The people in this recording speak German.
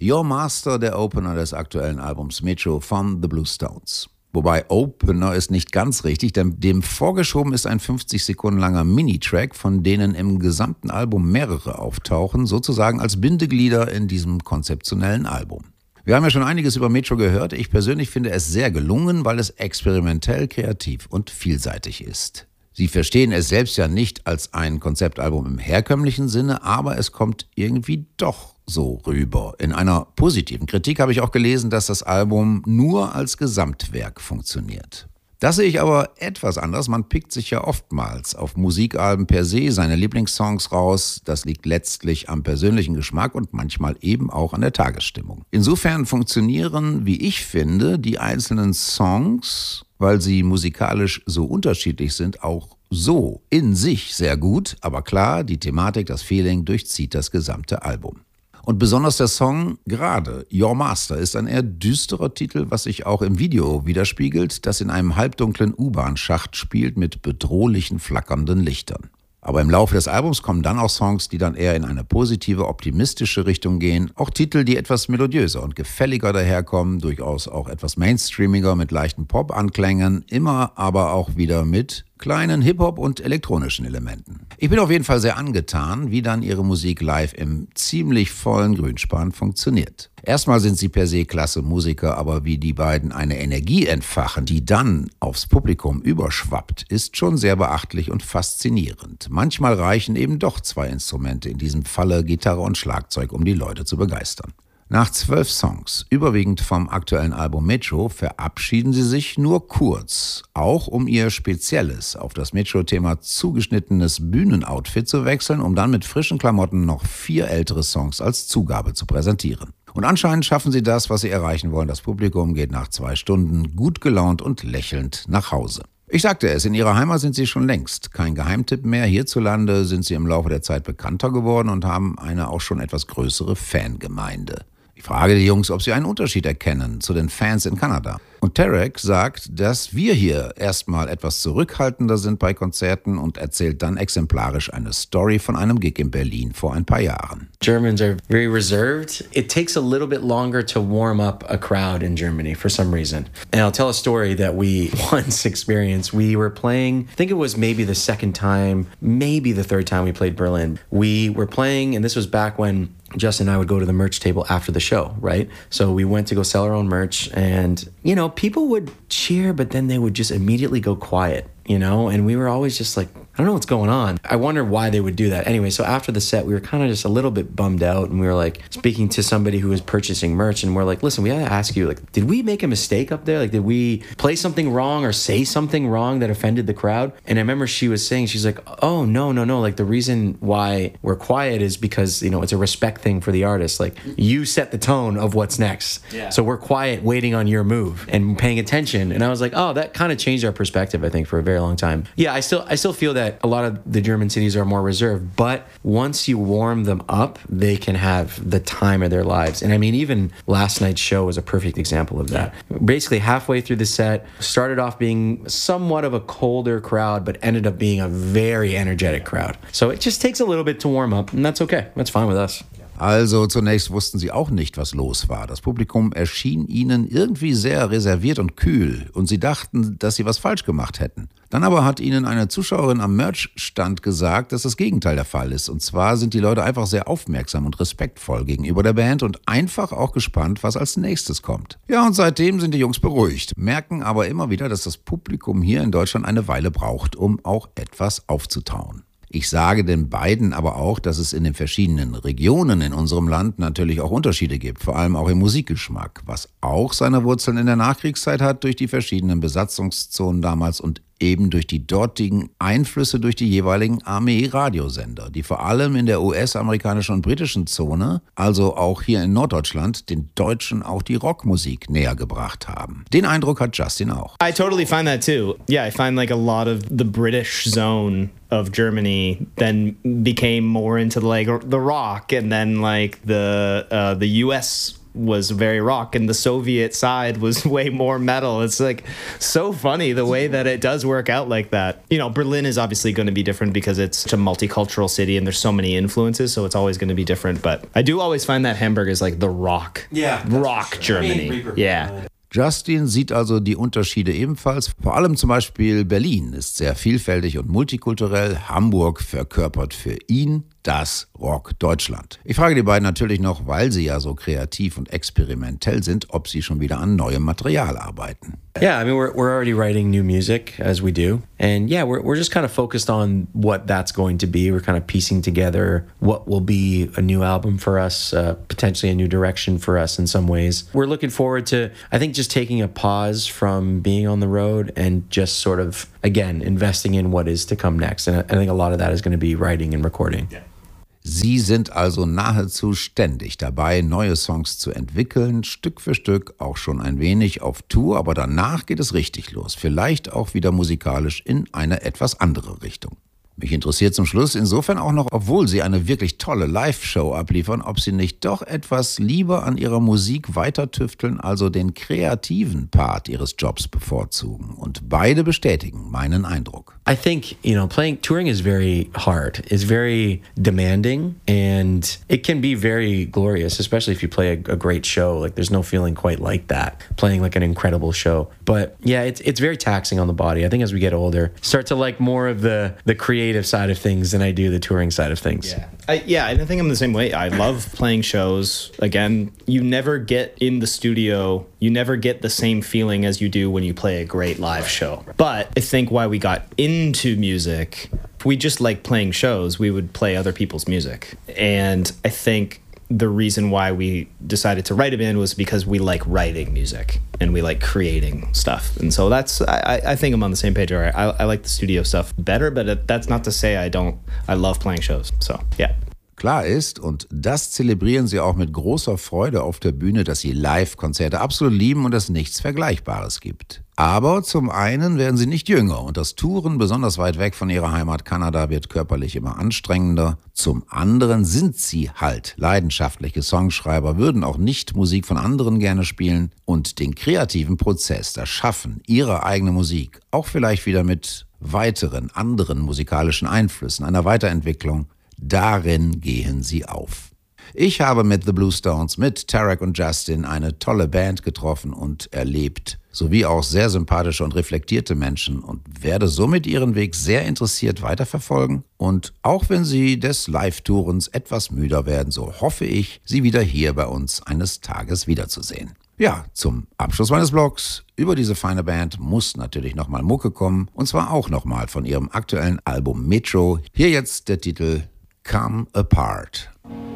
Your Master, der Opener des aktuellen Albums Metro von The Blue Stones. Wobei Opener ist nicht ganz richtig, denn dem vorgeschoben ist ein 50 Sekunden langer Minitrack, von denen im gesamten Album mehrere auftauchen, sozusagen als Bindeglieder in diesem konzeptionellen Album. Wir haben ja schon einiges über Metro gehört. Ich persönlich finde es sehr gelungen, weil es experimentell, kreativ und vielseitig ist. Sie verstehen es selbst ja nicht als ein Konzeptalbum im herkömmlichen Sinne, aber es kommt irgendwie doch so rüber. In einer positiven Kritik habe ich auch gelesen, dass das Album nur als Gesamtwerk funktioniert. Das sehe ich aber etwas anders. Man pickt sich ja oftmals auf Musikalben per se seine Lieblingssongs raus. Das liegt letztlich am persönlichen Geschmack und manchmal eben auch an der Tagesstimmung. Insofern funktionieren, wie ich finde, die einzelnen Songs, weil sie musikalisch so unterschiedlich sind, auch so in sich sehr gut. Aber klar, die Thematik, das Feeling durchzieht das gesamte Album. Und besonders der Song gerade, Your Master, ist ein eher düsterer Titel, was sich auch im Video widerspiegelt, das in einem halbdunklen U-Bahn-Schacht spielt mit bedrohlichen, flackernden Lichtern. Aber im Laufe des Albums kommen dann auch Songs, die dann eher in eine positive, optimistische Richtung gehen. Auch Titel, die etwas melodiöser und gefälliger daherkommen, durchaus auch etwas mainstreamiger mit leichten Pop-Anklängen, immer aber auch wieder mit kleinen Hip-Hop- und elektronischen Elementen. Ich bin auf jeden Fall sehr angetan, wie dann ihre Musik live im ziemlich vollen Grünspan funktioniert. Erstmal sind sie per se klasse Musiker, aber wie die beiden eine Energie entfachen, die dann aufs Publikum überschwappt, ist schon sehr beachtlich und faszinierend. Manchmal reichen eben doch 2 Instrumente, in diesem Falle Gitarre und Schlagzeug, um die Leute zu begeistern. Nach 12 Songs, überwiegend vom aktuellen Album Metro, verabschieden sie sich nur kurz, auch um ihr spezielles, auf das Metro-Thema zugeschnittenes Bühnenoutfit zu wechseln, um dann mit frischen Klamotten noch 4 ältere Songs als Zugabe zu präsentieren. Und anscheinend schaffen sie das, was sie erreichen wollen. Das Publikum geht nach 2 Stunden gut gelaunt und lächelnd nach Hause. Ich sagte es, in ihrer Heimat sind sie schon längst kein Geheimtipp mehr. Hierzulande sind sie im Laufe der Zeit bekannter geworden und haben eine auch schon etwas größere Fangemeinde. Ich frage die Jungs, ob sie einen Unterschied erkennen zu den Fans in Kanada. Und Tarek sagt, dass wir hier erstmal etwas zurückhaltender sind bei Konzerten und erzählt dann exemplarisch eine Story von einem Gig in Berlin vor ein paar Jahren. Germans are very reserved. It takes a little bit longer to warm up a crowd in Germany for some reason. And I'll tell a story that we once experienced. We were playing, I think it was maybe the second time, maybe the third time we played Berlin. We were playing, and this was back when Justin and I would go to the merch table after the show, right? So we went to go sell our own merch, and, you know, people would cheer, but then they would just immediately go quiet, you know? And we were always just like, I don't know what's going on. I wonder why they would do that. Anyway, so after the set, we were kind of just a little bit bummed out, and we were like speaking to somebody who was purchasing merch, and we're like, listen, we gotta ask you, like, did we make a mistake up there? Like, did we play something wrong or say something wrong that offended the crowd? And I remember she was saying, she's like, oh, no. Like, the reason why we're quiet is because, you know, it's a respect thing for the artist. Like, you set the tone of what's next. Yeah. So we're quiet waiting on your move and paying attention. And I was like, oh, that kind of changed our perspective, I think, for a very long time. Yeah, I still feel that a lot of the German cities are more reserved, but once you warm them up, they can have the time of their lives. And I mean, even last night's show was a perfect example of that. Basically, halfway through the set, started off being somewhat of a colder crowd, but ended up being a very energetic crowd. So it just takes a little bit to warm up, and that's okay. That's fine with us. Also zunächst wussten sie auch nicht, was los war. Das Publikum erschien ihnen irgendwie sehr reserviert und kühl und sie dachten, dass sie was falsch gemacht hätten. Dann aber hat ihnen eine Zuschauerin am Merch-Stand gesagt, dass das Gegenteil der Fall ist. Und zwar sind die Leute einfach sehr aufmerksam und respektvoll gegenüber der Band und einfach auch gespannt, was als nächstes kommt. Ja, und seitdem sind die Jungs beruhigt, merken aber immer wieder, dass das Publikum hier in Deutschland eine Weile braucht, um auch etwas aufzutauen. Ich sage den beiden aber auch, dass es in den verschiedenen Regionen in unserem Land natürlich auch Unterschiede gibt, vor allem auch im Musikgeschmack, was auch seine Wurzeln in der Nachkriegszeit hat durch die verschiedenen Besatzungszonen damals und eben durch die dortigen Einflüsse durch die jeweiligen Armee-Radiosender, die vor allem in der US-amerikanischen und britischen Zone, also auch hier in Norddeutschland, den Deutschen auch die Rockmusik näher gebracht haben. Den Eindruck hat Justin auch. I totally find that too. Yeah, I find like a lot of the British zone of Germany then became more into like the rock, and then like the US was very rock and the Soviet side was way more metal. It's like so funny the way that it does work out like that. You know, Berlin is obviously going to be different because it's such a multicultural city and there's so many influences, so it's always going to be different. But I do always find that Hamburg is like the rock Germany. Yeah. Justin sieht also die Unterschiede ebenfalls. Vor allem zum Beispiel Berlin ist sehr vielfältig und multikulturell. Hamburg verkörpert für ihn das Rock Deutschland. Ich frage die beiden natürlich noch, weil sie ja so kreativ und experimentell sind, ob sie schon wieder an neuem Material arbeiten. Yeah, I mean, we're already writing new music as we do. And yeah, we're just kind of focused on what that's going to be. We're kind of piecing together what will be a new album for us, potentially a new direction for us in some ways. We're looking forward to, I think, just taking a pause from being on the road and just sort of, again, investing in what is to come next. And I think a lot of that is going to be writing and recording. Yeah. Sie sind also nahezu ständig dabei, neue Songs zu entwickeln, Stück für Stück, auch schon ein wenig auf Tour, aber danach geht es richtig los, vielleicht auch wieder musikalisch in eine etwas andere Richtung. Mich interessiert zum Schluss insofern auch noch, obwohl Sie eine wirklich tolle Live-Show abliefern, ob Sie nicht doch etwas lieber an Ihrer Musik weiter tüfteln, also den kreativen Part Ihres Jobs bevorzugen. Und beide bestätigen meinen Eindruck. I think, touring is very hard. It's very demanding and it can be very glorious, especially if you play a great show. Like there's no feeling quite like that, playing like an incredible show. But yeah, it's very taxing on the body. I think as we get older, start to like more of the creative side of things than I do the touring side of things. Yeah, I think I'm the same way. I love playing shows. Again, you never get in the studio, you never get the same feeling as you do when you play a great live show. But I think why we got into music, if we just like playing shows, we would play other people's music. And I think the reason why we decided to write a band was because we like writing music and we like creating stuff. And so I think I'm on the same page. I like the studio stuff better, but that's not to say I love playing shows. So, yeah. Klar ist, und das zelebrieren sie auch mit großer Freude auf der Bühne, dass sie Live-Konzerte absolut lieben und es nichts Vergleichbares gibt. Aber zum einen werden sie nicht jünger und das Touren besonders weit weg von ihrer Heimat Kanada wird körperlich immer anstrengender. Zum anderen sind sie halt leidenschaftliche Songschreiber, würden auch nicht Musik von anderen gerne spielen und den kreativen Prozess, das Schaffen ihrer eigenen Musik, auch vielleicht wieder mit weiteren anderen musikalischen Einflüssen, einer Weiterentwicklung, darin gehen sie auf. Ich habe mit The Bluestones, mit Tarek und Justin eine tolle Band getroffen und erlebt, sowie auch sehr sympathische und reflektierte Menschen und werde somit ihren Weg sehr interessiert weiterverfolgen. Und auch wenn sie des Live-Tourens etwas müder werden, so hoffe ich, sie wieder hier bei uns eines Tages wiederzusehen. Ja, zum Abschluss meines Blogs über diese feine Band muss natürlich nochmal Mucke kommen, und zwar auch nochmal von ihrem aktuellen Album Metro. Hier jetzt der Titel Come Apart.